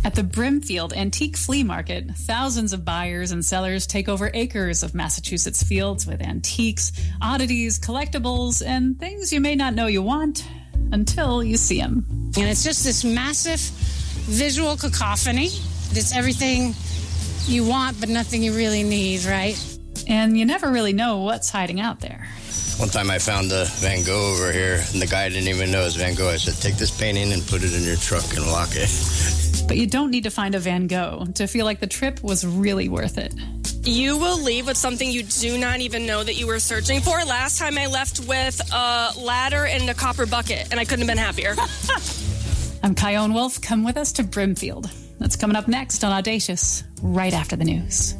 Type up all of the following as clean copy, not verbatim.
At the Brimfield Antique Flea Market, thousands of buyers and sellers take over acres of Massachusetts fields with antiques, oddities, collectibles, and things you may not know you want until you see them. And it's just this massive visual cacophony. It's everything you want, but nothing you really need, right? And you never really know what's hiding out there. One time I found a Van Gogh over here, and the guy didn't even know it was Van Gogh. I said, take this painting and put it in your truck and lock it. But you don't need to find a Van Gogh to feel like the trip was really worth it. You will leave with something you do not even know that you were searching for. Last time I left with a ladder and a copper bucket, and I couldn't have been happier. I'm Kyone Wolf. Come with us to Brimfield. That's coming up next on Audacious, right after the news.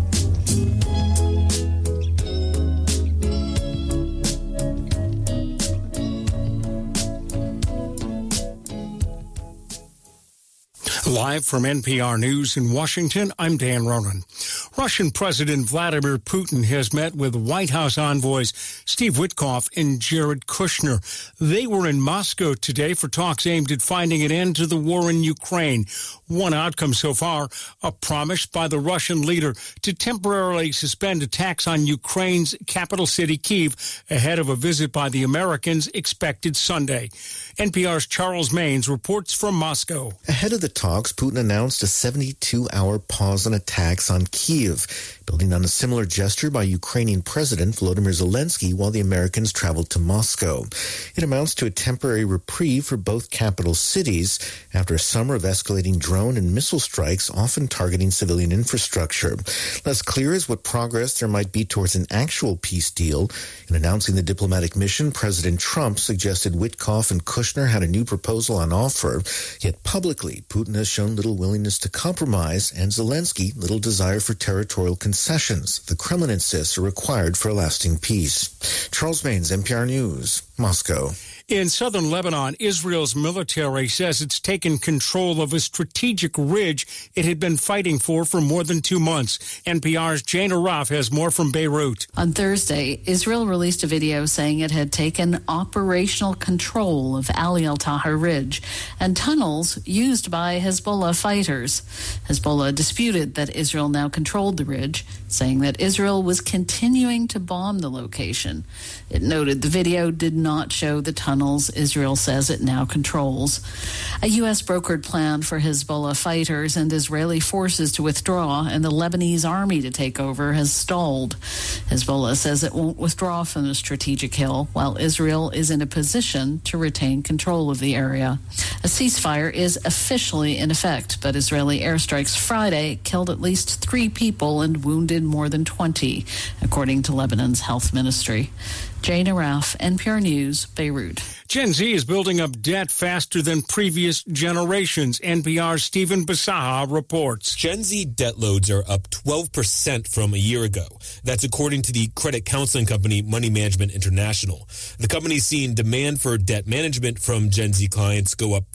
Live from NPR News in Washington, I'm Dan Ronan. Russian President Vladimir Putin has met with White House envoys Steve Witkoff and Jared Kushner. They were in Moscow today for talks aimed at finding an end to the war in Ukraine. One outcome so far, a promise by the Russian leader to temporarily suspend attacks on Ukraine's capital city, Kyiv, ahead of a visit by the Americans expected Sunday. NPR's Charles Maynes reports from Moscow. Ahead of the talks, Putin announced a 72-hour pause on attacks on Kyiv, building on a similar gesture by Ukrainian President Volodymyr Zelensky while the Americans traveled to Moscow. It amounts to a temporary reprieve for both capital cities after a summer of escalating drone and missile strikes, often targeting civilian infrastructure. Less clear is what progress there might be towards an actual peace deal. In announcing the diplomatic mission, President Trump suggested Witkoff and Kushner had a new proposal on offer, yet publicly, Putin has shown little willingness to compromise and Zelensky little desire for territorial concessions the Kremlin insists are required for a lasting peace. Charles Maynes, NPR News, Moscow. In southern Lebanon, Israel's military says it's taken control of a strategic ridge it had been fighting for more than 2 months. NPR's Jane Araf has more from Beirut. On Thursday, Israel released a video saying it had taken operational control of Ali al-Tahar Ridge and tunnels used by Hezbollah fighters. Hezbollah disputed that Israel now controlled the ridge, saying that Israel was continuing to bomb the location. It noted the video did not show the tunnels Israel says it now controls. A U.S. brokered plan for Hezbollah fighters and Israeli forces to withdraw and the Lebanese army to take over has stalled. Hezbollah says it won't withdraw from the strategic hill while Israel is in a position to retain control of the area. A ceasefire is officially in effect, but Israeli airstrikes Friday killed at least 3 people and wounded more than 20, according to Lebanon's health ministry. Jane Araf, NPR News, Beirut. Gen Z is building up debt faster than previous generations. NPR's Stephen Bisaha reports. Gen Z debt loads are up 12% from a year ago. That's according to the credit counseling company Money Management International. The company's seen demand for debt management from Gen Z clients go up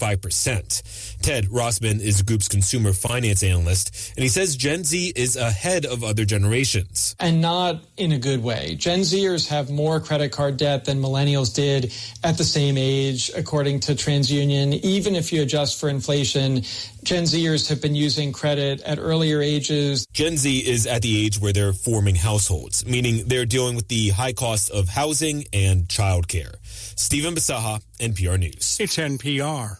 35%. Ted Rossman is the group's consumer finance analyst, and he says Gen Z is ahead of other generations. And not in a good way. Gen Zers have more credit card debt than millennials did at the same age, according to TransUnion. Even if you adjust for inflation, Gen Zers have been using credit at earlier ages. Gen Z is at the age where they're forming households, meaning they're dealing with the high cost of housing and childcare. Stephen Bisaha, NPR News. It's NPR.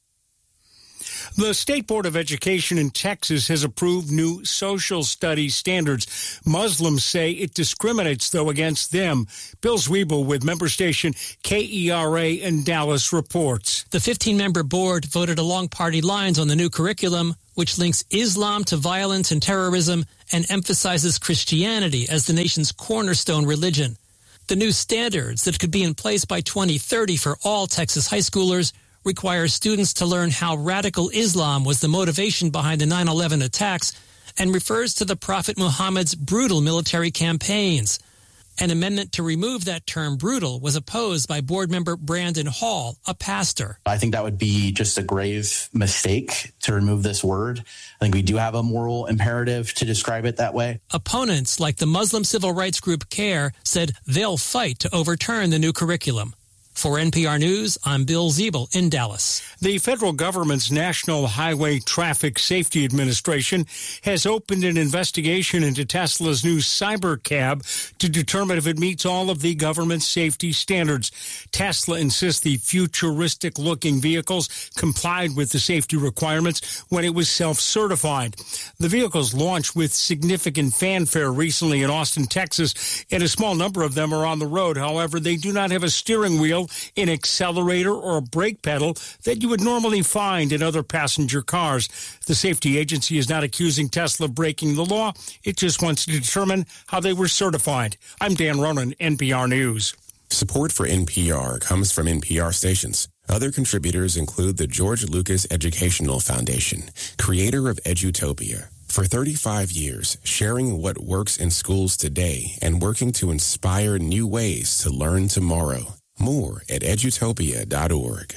The State Board of Education in Texas has approved new social studies standards. Muslims say it discriminates, though, against them. Bill Zwiebel with member station KERA in Dallas reports. The 15-member board voted along party lines on the new curriculum, which links Islam to violence and terrorism and emphasizes Christianity as the nation's cornerstone religion. The new standards that could be in place by 2030 for all Texas high schoolers requires students to learn how radical Islam was the motivation behind the 9/11 attacks and refers to the Prophet Muhammad's brutal military campaigns. An amendment to remove that term brutal was opposed by board member Brandon Hall, a pastor. I think that would be just a grave mistake to remove this word. I think we do have a moral imperative to describe it that way. Opponents like the Muslim civil rights group CARE said they'll fight to overturn the new curriculum. For NPR News, I'm Bill Ziebel in Dallas. The federal government's National Highway Traffic Safety Administration has opened an investigation into Tesla's new Cybercab to determine if it meets all of the government's safety standards. Tesla insists the futuristic-looking vehicles complied with the safety requirements when it was self-certified. The vehicles launched with significant fanfare recently in Austin, Texas, and a small number of them are on the road. However, they do not have a steering wheel, an accelerator, or a brake pedal that you would normally find in other passenger cars. The safety agency is not accusing Tesla of breaking the law. It just wants to determine how they were certified. I'm Dan Ronan, NPR News. Support for NPR comes from NPR stations. Other contributors include the George Lucas Educational Foundation, creator of Edutopia. For 35 years, sharing what works in schools today and working to inspire new ways to learn tomorrow. More at edutopia.org.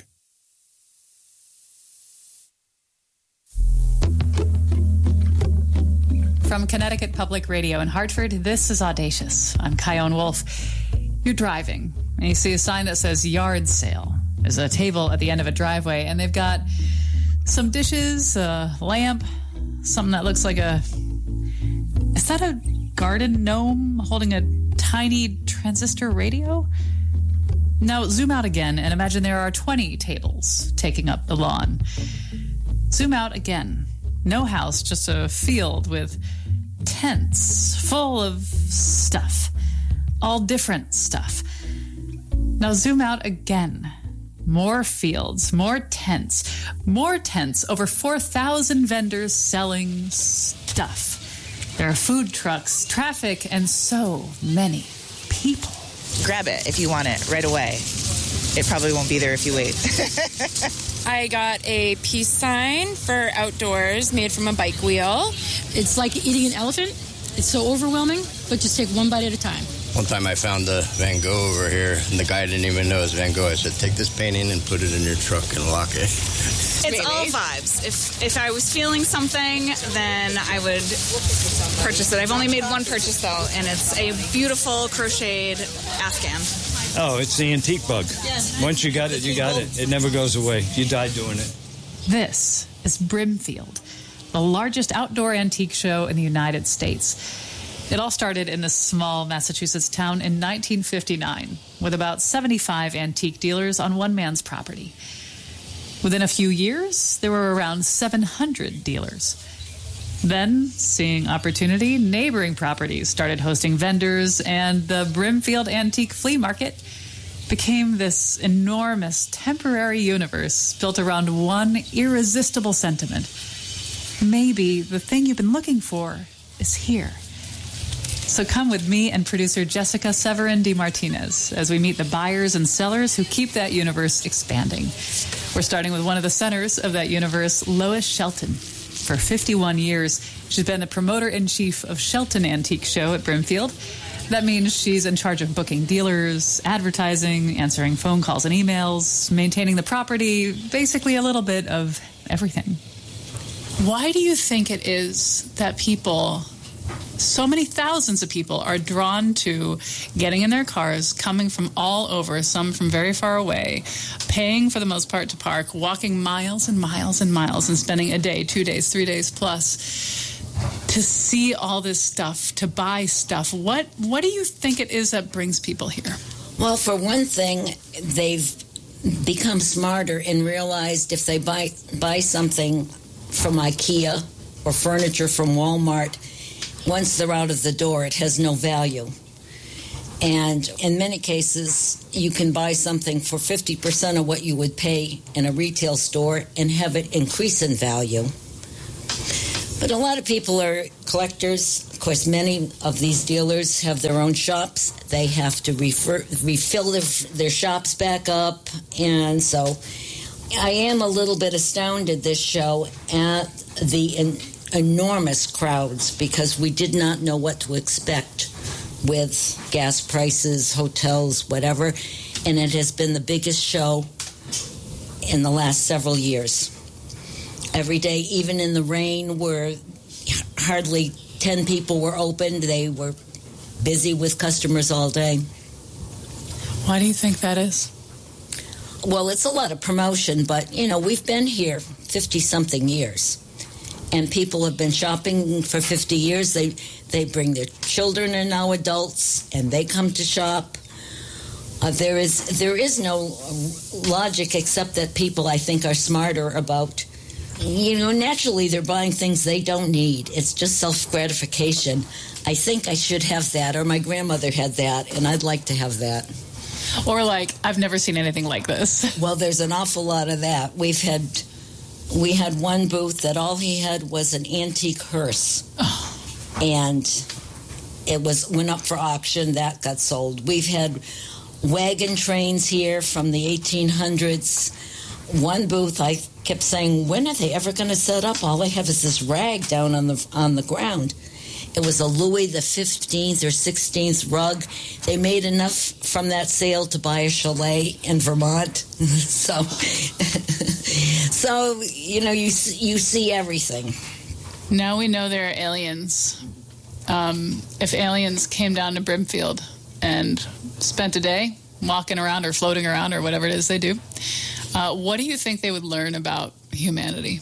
From Connecticut Public Radio in Hartford, this is Audacious. I'm Kyone Wolf. You're driving, and you see a sign that says yard sale. There's a table at the end of a driveway, and they've got some dishes, a lamp, something that looks like is that a garden gnome holding a tiny transistor radio? Now, zoom out again and imagine there are 20 tables taking up the lawn. Zoom out again. No house, just a field with tents full of stuff. All different stuff. Now, zoom out again. More fields, more tents, over 4,000 vendors selling stuff. There are food trucks, traffic, and so many people. Grab it if you want it right away. It probably won't be there if you wait. I got a peace sign for outdoors made from a bike wheel. It's like eating an elephant. It's so overwhelming, but just take one bite at a time. One time I found a Van Gogh over here, and the guy didn't even know it was Van Gogh. I said, take this painting and put it in your truck and lock it. It's all vibes. If I was feeling something, then I would purchase it. I've only made one purchase, though, and it's a beautiful crocheted Afghan. Oh, it's the antique bug. Once you got it, you got it. It never goes away. You die doing it. This is Brimfield, the largest outdoor antique show in the United States. It all started in this small Massachusetts town in 1959 with about 75 antique dealers on one man's property. Within a few years, there were around 700 dealers. Then, seeing opportunity, neighboring properties started hosting vendors, and the Brimfield Antique Flea Market became this enormous temporary universe built around one irresistible sentiment. Maybe the thing you've been looking for is here. So come with me and producer Jessica Severin DeMartinez as we meet the buyers and sellers who keep that universe expanding. We're starting with one of the centers of that universe, Lois Shelton. For 51 years, she's been the promoter-in-chief of Shelton Antique Show at Brimfield. That means she's in charge of booking dealers, advertising, answering phone calls and emails, maintaining the property, basically a little bit of everything. Why do you think it is that people, so many thousands of people, are drawn to getting in their cars, coming from all over, some from very far away, paying for the most part to park, walking miles and miles and miles, and spending a day, 2 days, 3 days plus to see all this stuff, to buy stuff? What do you think it is that brings people here? Well, for one thing, they've become smarter and realized if they buy something from IKEA or furniture from Walmart, once they're out of the door, it has no value. And in many cases, you can buy something for 50% of what you would pay in a retail store and have it increase in value. But a lot of people are collectors. Of course, many of these dealers have their own shops. They have to refill their shops back up. And so I am a little bit astounded this show at the enormous crowds, because we did not know what to expect with gas prices, hotels, whatever. And it has been the biggest show in the last several years. Every day, even in the rain, where hardly 10 people were open, they were busy with customers all day. Why do you think that is? Well, it's a lot of promotion, but, we've been here 50-something years. And people have been shopping for 50 years. They bring their children are now adults, and they come to shop. There is no logic except that people, I think, are smarter about, naturally they're buying things they don't need. It's just self-gratification. I think I should have that, or my grandmother had that, and I'd like to have that. Or I've never seen anything like this. Well, there's an awful lot of that. We had one booth that all he had was an antique hearse. Oh. And it went up for auction. That got sold. We've had wagon trains here from the 1800s. One booth, I kept saying, when are they ever going to set up? All they have is this rag down on the ground. It was a Louis the 15th or 16th rug. They made enough from that sale to buy a chalet in Vermont. So you see everything. Now we know there are aliens. If aliens came down to Brimfield and spent a day walking around or floating around or whatever it is they do, what do you think they would learn about humanity?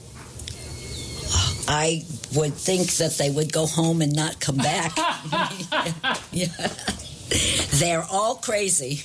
I would think that they would go home and not come back. Yeah. They're all crazy.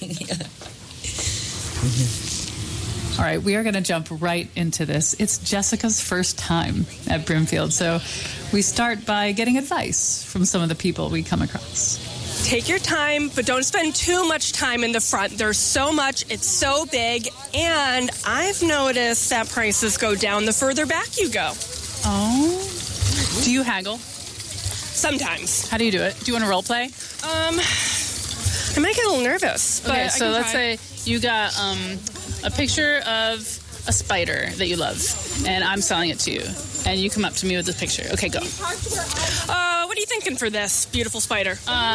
All right, we are going to jump right into this. It's Jessica's first time at Brimfield, so we start by getting advice from some of the people we come across. Take your time, but don't spend too much time in the front. There's so much, it's so big, and I've noticed that prices go down the further back you go. Oh. Do you haggle? Sometimes. How do you do it? Do you want to role play? I might get a little nervous. But Okay, so let's say you got a picture of a spider that you love, and I'm selling it to you, and you come up to me with this picture. Okay, go. What are you thinking for this beautiful spider?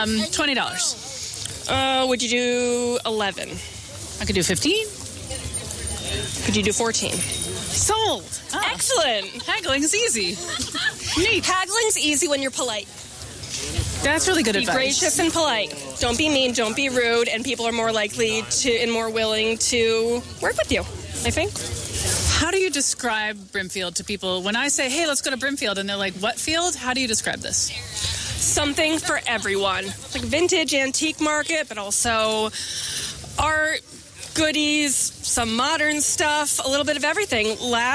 $20. Would you do 11? I could do 15. Could you do 14? Sold. Oh. Excellent. Haggling is easy. Neat. Haggling's easy when you're polite. That's really good advice. Be gracious and polite. Don't be mean. Don't be rude. And people are more likely to and more willing to work with you, I think. How do you describe Brimfield to people? When I say, hey, let's go to Brimfield, and they're like, what field? How do you describe this? Something for everyone. Like vintage, antique market, but also art, goodies, some modern stuff, a little bit of everything.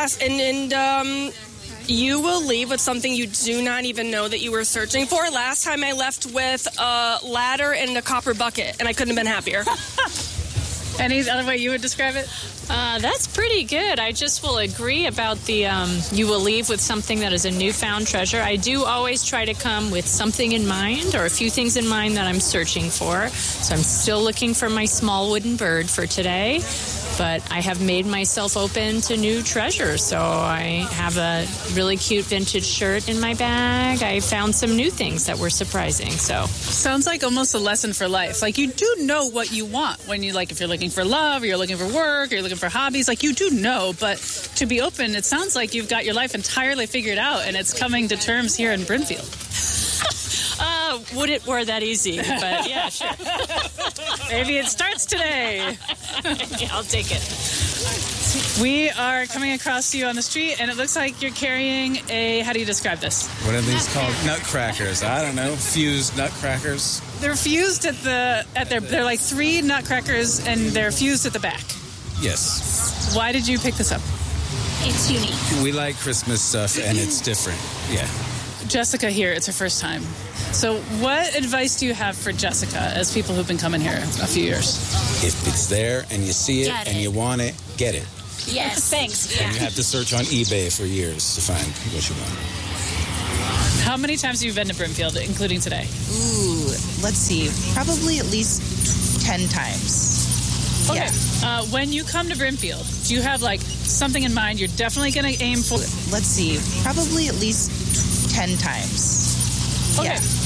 You will leave with something you do not even know that you were searching for. Last time I left with a ladder and a copper bucket, and I couldn't have been happier. Any other way you would describe it? That's pretty good. I just will agree about the you will leave with something that is a newfound treasure. I do always try to come with something in mind or a few things in mind that I'm searching for. So I'm still looking for my small wooden bird for today. But I have made myself open to new treasures. So I have a really cute vintage shirt in my bag. I found some new things that were surprising. So sounds like almost a lesson for life. Like you do know what you want when you if you're looking for love or you're looking for work or you're looking for hobbies, you do know. But to be open, it sounds like you've got your life entirely figured out and it's coming to terms here in Brimfield. Would it were that easy? But yeah, sure. Maybe it starts today. Yeah, I'll take it. We are coming across you on the street, and it looks like you're carrying how do you describe this? What are these called? Nutcrackers. I don't know. Fused nutcrackers. They're fused they're like 3 nutcrackers, and they're fused at the back. Yes. Why did you pick this up? It's unique. We like Christmas stuff, and it's different. Yeah. Jessica here, it's her first time. So what advice do you have for Jessica as people who've been coming here a few years? If it's there and you see it and you want it, get it. Yes, thanks. And you have to search on eBay for years to find what you want. How many times have you been to Brimfield, including today? Ooh, let's see. Probably at least 10 times. Okay. Yeah. When you come to Brimfield, do you have something in mind you're definitely going to aim for? Let's see. Probably at least 10 times. Okay. Yeah.